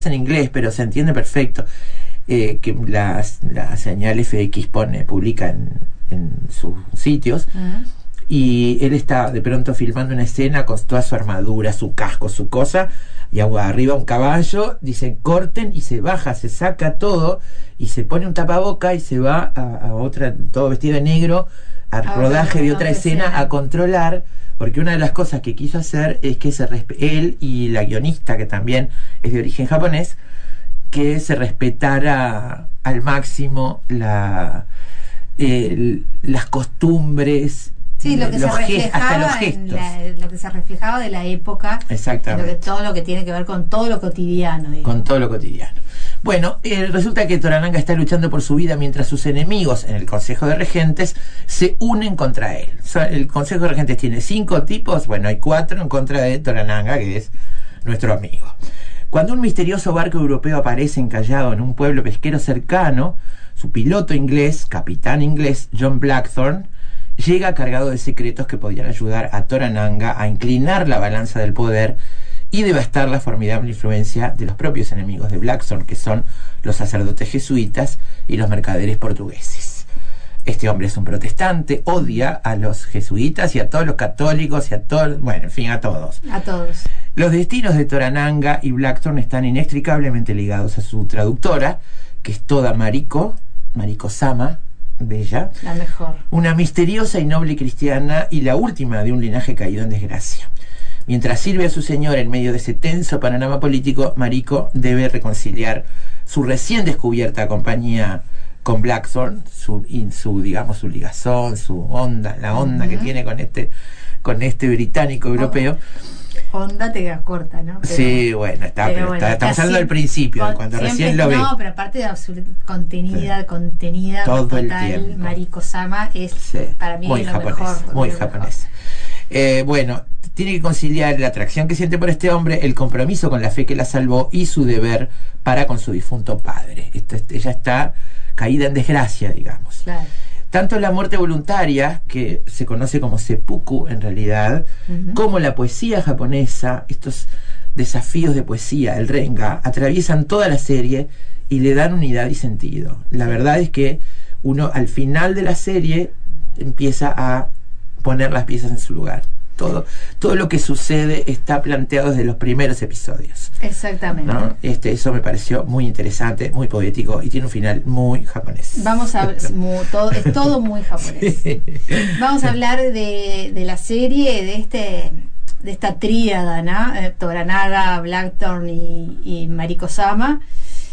en inglés, pero se entiende perfecto, que la señal FX publica en sus sitios. Y él está de pronto filmando una escena con toda su armadura, su casco, su cosa, y arriba un caballo, dicen corten, y se baja, se saca todo y se pone un tapaboca y se va a otra, todo vestido de negro, al rodaje de otra escena a controlar, porque una de las cosas que quiso hacer es que él y la guionista, que también es de origen japonés, que se respetara al máximo las costumbres. Sí, lo que se reflejaba lo que se reflejaba de la época. Exactamente. Todo lo que tiene que ver con todo lo cotidiano. Digamos. Con todo lo cotidiano. Bueno, resulta que Torananga está luchando por su vida mientras sus enemigos en el Consejo de Regentes se unen contra él. El Consejo de Regentes tiene 5 tipos, bueno, hay 4 en contra de Torananga, que es nuestro amigo. Cuando un misterioso barco europeo aparece encallado en un pueblo pesquero cercano, su piloto inglés, capitán inglés John Blackthorne, llega cargado de secretos que podrían ayudar a Torananga a inclinar la balanza del poder y devastar la formidable influencia de los propios enemigos de Blackthorne, que son los sacerdotes jesuitas y los mercaderes portugueses. Este hombre es un protestante, odia a los jesuitas y a todos los católicos y a todos, bueno, en fin, a todos. A todos. Los destinos de Torananga y Blackthorne están inextricablemente ligados a su traductora, que es toda Mariko-sama, bella, la mejor, una misteriosa y noble cristiana y la última de un linaje caído en desgracia. Mientras sirve a su señor en medio de ese tenso panorama político, Mariko debe reconciliar su recién descubierta compañía con Blackthorne, su ligazón, su onda, la onda que tiene con este británico europeo. Onda te queda corta, ¿no? Pero, sí, bueno, estamos hablando del principio, cuando recién lo vi. No, pero aparte de contenida todo total, el tiempo. Mariko-sama es para mí muy lo japonés, mejor. Muy japonés. Bueno, tiene que conciliar la atracción que siente por este hombre, el compromiso con la fe que la salvó y su deber para con su difunto padre. Ella está caída en desgracia, digamos. Claro. Tanto la muerte voluntaria, que se conoce como seppuku en realidad, como la poesía japonesa, estos desafíos de poesía, el renga, atraviesan toda la serie y le dan unidad y sentido. La verdad es que uno al final de la serie empieza a poner las piezas en su lugar. Todo lo que sucede está planteado desde los primeros episodios. Exactamente. ¿No? Eso me pareció muy interesante, muy poético y tiene un final muy japonés. Vamos a es todo muy japonés. Sí. Vamos a hablar de la serie, de esta tríada, ¿no? Toranaga, Blackthorne y Mariko-sama.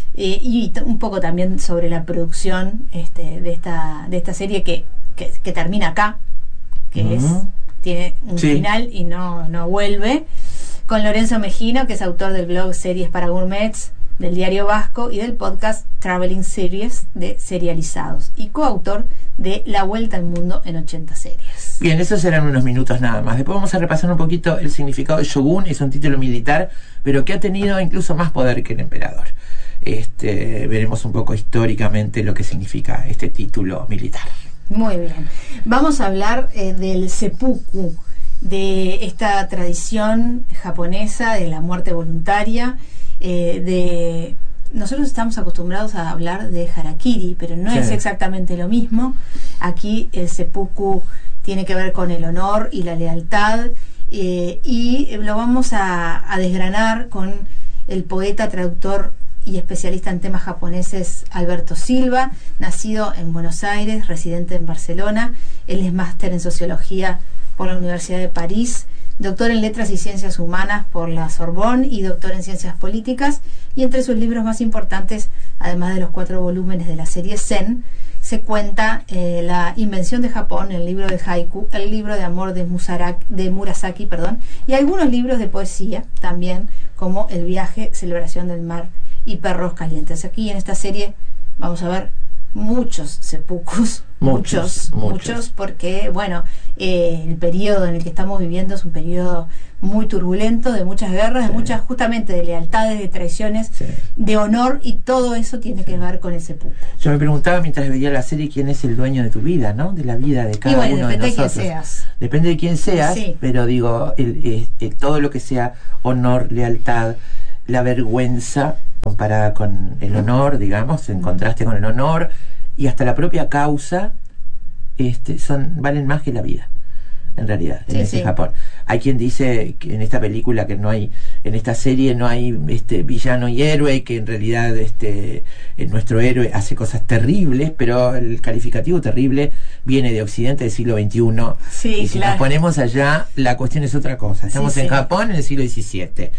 Y un poco también sobre la producción de esta serie que termina acá, que tiene un final y no vuelve, con Lorenzo Mejino, que es autor del blog Series para Gourmets, del Diario Vasco y del podcast Traveling Series de Serializados, y coautor de La Vuelta al Mundo en 80 series. Bien, esos eran unos minutos nada más. Después vamos a repasar un poquito el significado de Shogun. Es un título militar, pero que ha tenido incluso más poder que el emperador. Veremos un poco históricamente lo que significa este título militar. Muy bien. Vamos a hablar del seppuku, de esta tradición japonesa de la muerte voluntaria. Nosotros estamos acostumbrados a hablar de harakiri, pero no es exactamente lo mismo. Aquí el seppuku tiene que ver con el honor y la lealtad, y lo vamos a desgranar con el poeta, traductor y especialista en temas japoneses Alberto Silva, nacido en Buenos Aires, residente en Barcelona. Él es máster en Sociología por la Universidad de París, doctor en Letras y Ciencias Humanas por la Sorbonne y doctor en Ciencias Políticas, y entre sus libros más importantes, además de los 4 volúmenes de la serie Zen, se cuenta La Invención de Japón, el libro de haiku, el libro de amor de Murasaki, y algunos libros de poesía también, como El viaje, Celebración del mar y Perros calientes. Aquí en esta serie vamos a ver muchos seppukus, muchos, porque el periodo en el que estamos viviendo es un periodo muy turbulento, de muchas guerras, de muchas, justamente, de lealtades, de traiciones, de honor, y todo eso tiene que ver con el seppuku. Yo me preguntaba mientras veía la serie quién es el dueño de tu vida, ¿no? De la vida de cada uno de nosotros. Depende de quién seas. Depende de quién seas, pero digo, todo lo que sea honor, lealtad, la vergüenza comparada con el honor, digamos, en contraste con el honor, y hasta la propia causa, valen más que la vida, en realidad, en ese Japón. Hay quien dice que en esta película que no hay, en esta serie no hay villano y héroe, y que en realidad nuestro héroe hace cosas terribles, pero el calificativo terrible viene de Occidente del siglo XXI. Sí, y si nos ponemos allá, la cuestión es otra cosa. Estamos en Japón en el siglo XVII.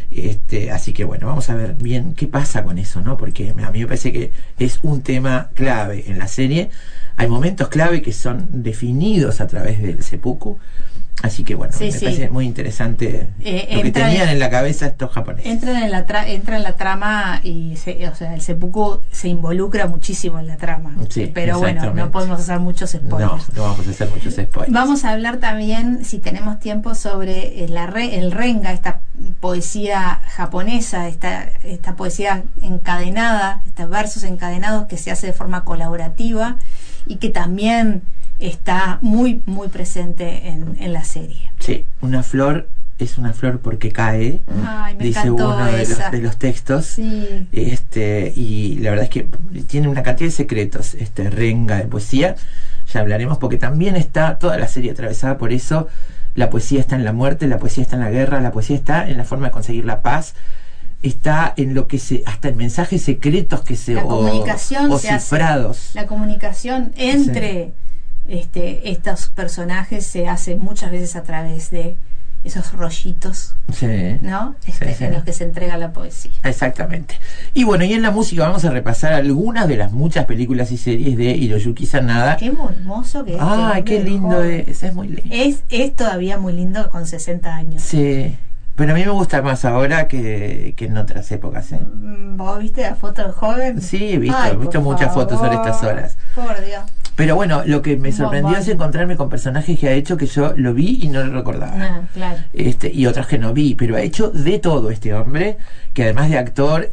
Así que bueno, vamos a ver bien qué pasa con eso, ¿no? Porque a mí me parece que es un tema clave en la serie. Hay momentos clave que son definidos a través del seppuku. Así que bueno, me parece muy interesante lo que tenían en la cabeza estos japoneses. Entra en la trama y el seppuku se involucra muchísimo en la trama. Sí, pero bueno, no podemos hacer muchos spoilers. No vamos a hacer muchos spoilers. Vamos a hablar también, si tenemos tiempo, sobre el renga, esta poesía japonesa, esta poesía encadenada, estos versos encadenados que se hace de forma colaborativa y que también está muy muy presente en la serie. Sí, una flor es una flor porque cae. Ay, me dice encantó uno de los textos. Sí. Y la verdad es que tiene una cantidad de secretos renga de poesía. Ya hablaremos, porque también está toda la serie atravesada por eso. La poesía está en la muerte, la poesía está en la guerra, la poesía está en la forma de conseguir la paz, está en lo que hasta en mensajes secretos que la comunicación o cifrados. La comunicación entre estos personajes se hace muchas veces a través de esos rollitos, ¿no? En los que se entrega la poesía. Exactamente. Y bueno, y en la música vamos a repasar algunas de las muchas películas y series de Hiroyuki Sanada. Qué hermoso que es. Ah, qué lindo es muy lindo. Es todavía muy lindo con 60 años. Sí. Pero a mí me gusta más ahora que en otras épocas. ¿Vos viste la foto del joven? Sí, he visto muchas fotos sobre estas horas. Por Dios. Pero bueno, lo que me sorprendió es encontrarme con personajes que ha hecho que yo lo vi y no lo recordaba. Claro. Y otros que no vi, pero ha hecho de todo este hombre, que además de actor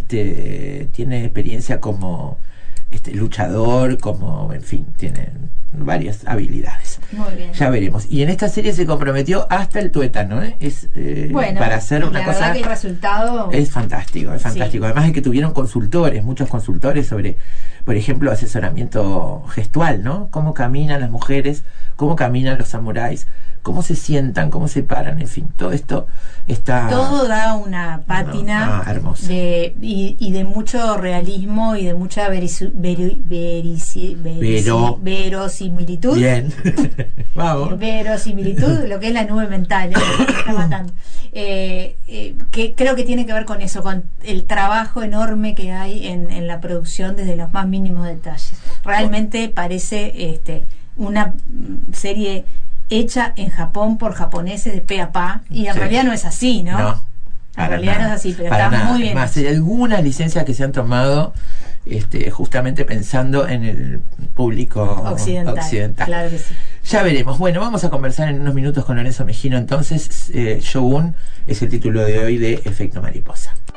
tiene experiencia como luchador, en fin, tiene varias habilidades. Muy bien. Ya veremos. Y en esta serie se comprometió hasta el tuétano, para hacer una cosa. La verdad que el resultado es fantástico, es fantástico. Además de que tuvieron muchos consultores sobre, por ejemplo, asesoramiento gestual, ¿no? Cómo caminan las mujeres, cómo caminan los samuráis, cómo se sientan, cómo se paran, en fin, todo esto está... Todo da una pátina hermosa. Y de mucho realismo y de mucha verosimilitud. Bien, vamos. Verosimilitud, lo que es la nube mental, me está matando. Que creo que tiene que ver con eso, con el trabajo enorme que hay en la producción desde los más mínimos detalles. Realmente parece una serie hecha en Japón por japoneses de pe a pa, y en realidad no es así, ¿no? No, en realidad no es así, pero está muy bien. Más, hay algunas licencias que se han tomado justamente pensando en el público occidental. Claro que sí. Ya veremos. Bueno, vamos a conversar en unos minutos con Lorenzo Mejino. Entonces, Shogun es el título de hoy de Efecto Mariposa.